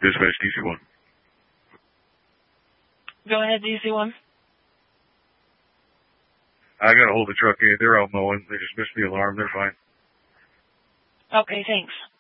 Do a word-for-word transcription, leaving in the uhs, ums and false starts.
Dispatch D C one. Go ahead, D C one. I got a hold of the truck. They're out mowing. They just missed the alarm. They're fine. Okay, thanks.